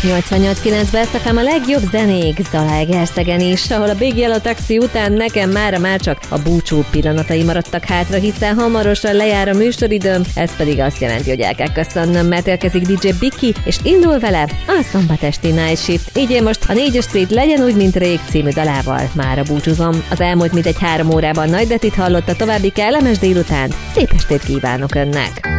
88.9-ben ezt a legjobb zenék Zalaegerszegen is, ahol a Big Yellow Taxi után nekem már csak a búcsú pillanatai maradtak hátra, hiszen hamarosan lejár a műsoridőm, ez pedig azt jelenti, hogy el kell köszönnöm, mert érkezik DJ Biki, és indul vele a szombat esti Night Shift. Így én most a 4-es Street Legyen úgy, mint rég című dalával mára búcsúzom. Az elmúlt mintegy 3 órában Nagy Detit hallotta, további kellemes délután. Szép estét kívánok önnek!